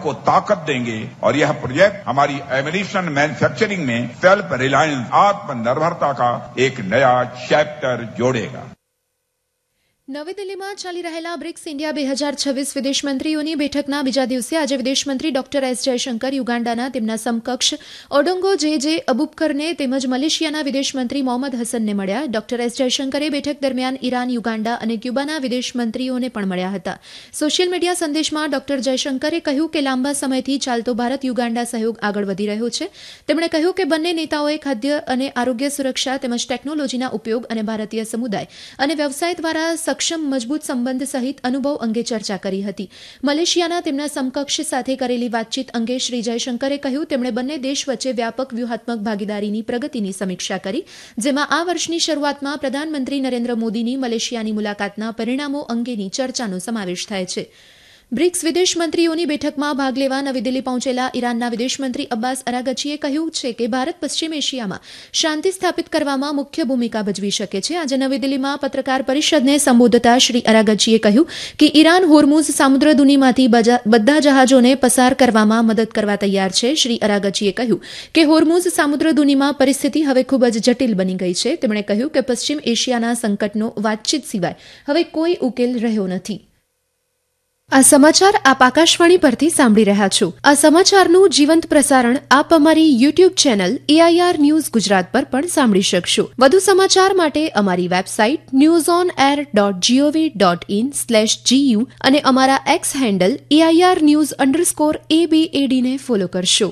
को ताकत देंगे और यह प्रोजेक्ट हमारी एमिनिशन मैन्युफैक्चरिंग में सेल्फ रिलायंस आत्मनिर्भरता का एक नया चैप्टर जोड़ेगा। નવી દિલ્હીમાં ચાલી રહેલા બ્રિક્સ ઇન્ડિયા 2026 વિદેશમંત્રીઓની બેઠકના બીજા દિવસે આજે વિદેશમંત્રી ડોક્ટર એસ જયશંકર યુગાન્ડાના તેમના સમકક્ષ ઓડોંગો જે અબુબકરને તેમજ મલેશિયાના વિદેશમંત્રી મોહમ્મદ હસનને મળ્યા. ડોક્ટર એસ જયશંકરે બેઠક દરમિયાન ઈરાન, યુગાન્ડા અને ક્યુબાના વિદેશમંત્રીઓને પણ મળ્યા હતા. સોશિયલ મીડિયા સંદેશમાં ડોક્ટર જયશંકરે કહ્યું કે લાંબા સમયથી ચાલતો ભારત યુગાન્ડા સહયોગ આગળ વધી રહ્યો છે. તેમણે કહ્યું કે બંને નેતાઓએ ખાદ્ય અને આરોગ્ય સુરક્ષા તેમજ ટેકનોલોજીના ઉપયોગ અને ભારતીય સમુદાય અને વ્યવસાય દ્વારા સક્ષમ મજબૂત સંબંધ સહિત અનુભવ અંગે ચર્ચા કરી હતી. મલેશિયાના તેમના સમકક્ષ સાથે કરેલી વાતચીત અંગે શ્રી જયશંકરે કહ્યું તેમણે બંને દેશ વચ્ચે વ્યાપક વ્યૂહાત્મક ભાગીદારીની પ્રગતિની સમીક્ષા કરી, જેમાં આ વર્ષની શરૂઆતમાં પ્રધાનમંત્રી નરેન્દ્ર મોદીની મલેશિયાની મુલાકાતના પરિણામો અંગેની ચર્ચાનો સમાવેશ થાય છે. બ્રિક્સ વિદેશમંત્રીઓની બેઠકમાં ભાગ લેવા નવી દિલ્હી પહોંચેલા ઈરાનના વિદેશમંત્રી અબ્બાસ અરાગચીએ કહ્યું છે કે ભારત પશ્ચિમ એશિયામાં શાંતિ સ્થાપિત કરવામાં મુખ્ય ભૂમિકા ભજવી શકે છે. આજે નવી દિલ્હીમાં પત્રકાર પરિષદને સંબોધતા શ્રી અરાગચીએ કહ્યું કે ઈરાન હોર્મુઝ સામુદ્રધુનીમાંથી બધા જહાજોને પસાર કરવામાં મદદ કરવા તૈયાર છે. શ્રી અરાગચીએ કહ્યું કે હોર્મુઝ સામુદ્રધુનીમાં પરિસ્થિતિ હવે ખૂબ જ જટિલ બની ગઈ છે. તેમણે કહ્યું કે પશ્ચિમ એશિયાના સંકટનો વાતચીત સિવાય હવે કોઈ ઉકેલ રહ્યો નથી. આ સમાચાર આપ આકાશવાણી પરથી સાંભળી રહ્યા છો. આ સમાચારનું જીવંત પ્રસારણ આપ અમારી YouTube channel AIR news Gujarat પર પણ સાંભળી શકશો. વધુ સમાચાર માટે અમારી વેબસાઇટ newsonair.gov.in/gu અને અમારા એક્સ હેન્ડલ AIR_news_ABAD ને ફોલો કરશો.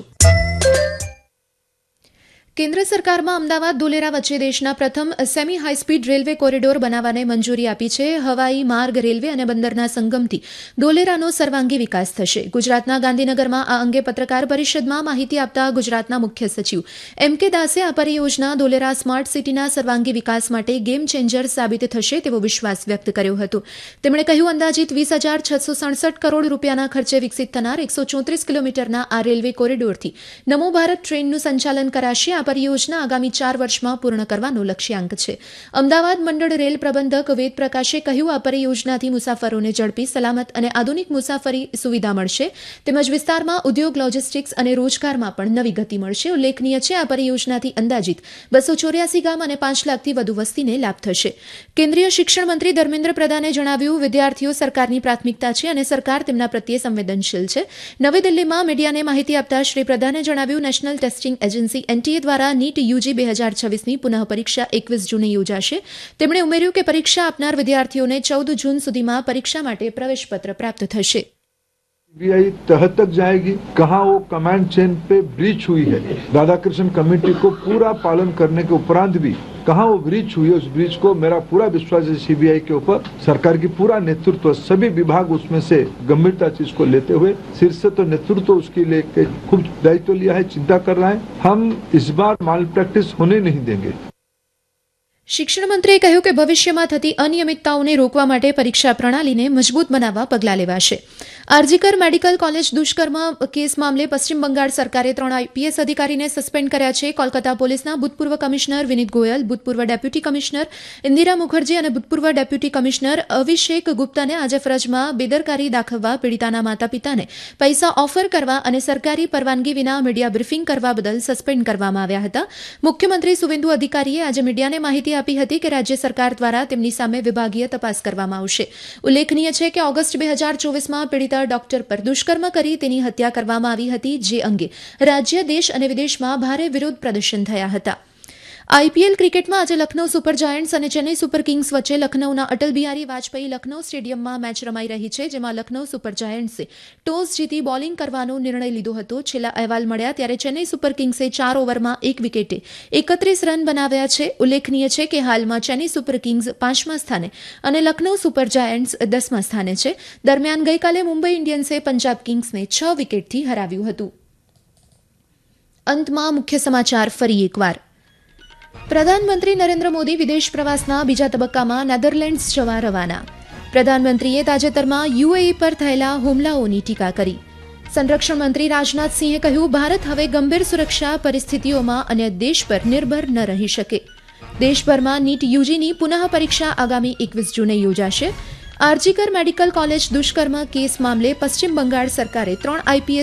કેન્દ્ર સરકારમાં અમદાવાદ ધોલેરા વચ્ચે દેશના પ્રથમ સેમી હાઈસ્પીડ રેલવે કોરિડોર બનાવવાને મંજૂરી આપી છે. હવાઈ માર્ગ, રેલવે અને બંદરના સંગમથી ધોલેરાનો સર્વાંગી વિકાસ થશે. ગુજરાતના ગાંધીનગરમાં આ અંગે પત્રકાર પરિષદમાં માહિતી આપતા ગુજરાતના મુખ્ય સચિવ MK દાસે આ પરિયોજના ધોલેરા સ્માર્ટ સિટીના સર્વાંગી વિકાસ માટે ગેમ ચેન્જર સાબિત થશે તેવો વિશ્વાસ વ્યક્ત કર્યો હતો. તેમણે કહ્યું અંદાજિત 20,667 કરોડ રૂપિયાના ખર્ચે વિકસિત થનાર 134 કિલોમીટરના આ રેલવે કોરિડોરથી નમો ભારત ટ્રેનનું સંચાલન કરાશે. આ પરિયોજના આગામી 4 વર્ષમાં પૂર્ણ કરવાનો લક્ષ્યાંક છે. અમદાવાદ મંડળ રેલ પ્રબંધક વેદ પ્રકાશે કહ્યું આ પરિયોજનાથી મુસાફરોને ઝડપી, સલામત અને આધુનિક મુસાફરી સુવિધા મળશે. તેમજ વિસ્તારમાં ઉદ્યોગ, લોજિસ્ટિક્સ અને રોજગારમાં પણ નવી ગતિ મળશે. ઉલ્લેખનીય છે આ પરિયોજનાથી અંદાજિત 284 ગામ અને 5 લાખથી વધુ વસ્તીને લાભ થશે. કેન્દ્રીય શિક્ષણ મંત્રી ધર્મેન્દ્ર પ્રધાને જણાવ્યું વિદ્યાર્થીઓ સરકારની પ્રાથમિકતા છે અને સરકાર તેમના પ્રત્યે સંવેદનશીલ છે. નવી દિલ્હીમાં મીડિયાને માહિતી આપતા શ્રી પ્રધાને જણાવ્યું નેશનલ ટેસ્ટિંગ એજન્સી NTA દ્વારા નીટ UG 2026ની પુનઃ પરીક્ષા 21 જૂને યોજાશે. તેમણે ઉમેર્યું કે પરીક્ષા આપનાર વિદ્યાર્થીઓને 14 જૂન સુધીમાં પરીક્ષા માટે પ્રવેશપત્ર પ્રાપ્ત થશે. सीबीआई तह तक जाएगी, कहां वो कमांड चेन पे ब्रीच हुई है, राधाकृष्ण कमेटी को पूरा पालन करने के उपरांत भी कहां वो ब्रीच हुई है, उस ब्रीच को मेरा पूरा विश्वास है सीबीआई के ऊपर. सरकार की पूरा नेतृत्व, सभी विभाग उसमें से गंभीरता चीज को लेते हुए शीर्ष तो नेतृत्व उसके लिए खूब दायित्व लिया है, चिंता कर रहा है. हम इस बार माल प्रैक्टिस होने नहीं देंगे. શિક્ષણ મંત્રીએ કહ્યું કે ભવિષ્યમાં થતી અનિયમિતતાઓને રોકવા માટે પરીક્ષા પ્રણાલીને મજબૂત બનાવવા પગલાં લેવાશે. આરજીકર મેડિકલ કોલેજ દુષ્કર્મ કેસ મામલે પશ્ચિમ બંગાળ સરકારે 3 IPS અધિકારીને સસ્પેન્ડ કર્યા છે. કોલકાતા પોલીસના ભૂતપૂર્વ કમિશનર વિનીત ગોયલ, ભૂતપૂર્વ ડેપ્યુટી કમિશનર ઇન્દિરા મુખર્જી અને ભૂતપૂર્વ ડેપ્યુટી કમિશનર અભિષેક ગુપ્તાને આજે ફરજમાં બેદરકારી દાખવવા, પીડિતાના માતા પિતાને પૈસા ઓફર કરવા અને સરકારી પરવાનગી વિના મીડિયા બ્રીફિંગ કરવા બદલ સસ્પેન્ડ કરવામાં આવ્યા હતા. મુખ્યમંત્રી સુવેન્દુ અધિકારીએ આજે મીડિયાને માહિતી આપી હતી કે રાજ્ય સરકાર દ્વારા તેમની સામે વિભાગીય તપાસ કરવામાં આવશે. ઉલ્લેખનીય છે કે ઓગસ્ટ 2024માં પીડિતા ડોક્ટર પર દુષ્કર્મ કરી તેની હત્યા કરવામાં આવી હતી, જે અંગે રાજ્ય, દેશ અને વિદેશમાં ભારે વિરોધ પ્રદર્શન થયા હતા. IPL ક્રિકેટમાં આજે લખનૌ સુપર જાયન્ટ્સ અને ચેન્નઈ સુપર કિંગ્સ વચ્ચે લખનૌના અટલ બિહારી વાજપેયી લખનૌ સ્ટેડિયમમાં મેચ રમાઈ રહી છે, જેમાં લખનૌ સુપર જાયન્ટ્સે ટોસ જીતી બોલિંગ કરવાનો નિર્ણય લીધો હતો. છેલ્લા અહેવાલ મળ્યા ત્યારે ચેન્નઈ સુપર કિંગ્સે 4 ઓવરમાં 1 વિકેટે 31 રન બનાવ્યા છે. ઉલ્લેખનીય છે કે હાલમાં ચેન્નઈ સુપર કિંગ્સ 5મા સ્થાને અને લખનૌ સુપર જાયન્ટ્સ 10મા સ્થાને છે. દરમિયાન ગઈકાલે મુંબઈ ઇન્ડિયન્સે પંજાબ કિંગ્સને 6 વિકેટથી હરાવ્યું હતું. અંતમાં મુખ્ય સમાચાર ફરી એકવાર. પ્રધાનમંત્રી નરેન્દ્ર મોદી વિદેશ પ્રવાસના બીજા તબક્કામાં નેધરલેન્ડ્સ જવા રવાના. પ્રધાનમંત્રીએ તાજેતરમાં UAE પર થયેલા હુમલાઓની ટીકા કરી. સંરક્ષણ મંત્રી રાજનાથસિંહે કહ્યું ભારત હવે ગંભીર સુરક્ષા પરિસ્થિતિઓમાં અન્ય દેશ પર નિર્ભર ન રહી શકે. દેશભરમાં નીટ UGની પુનઃ પરીક્ષા આગામી 21 જૂને યોજાશે. આરજીકર મેડિકલ કોલેજ દુષ્કર્મ કેસ મામલે પશ્ચિમ બંગાળ સરકારે 3 IPS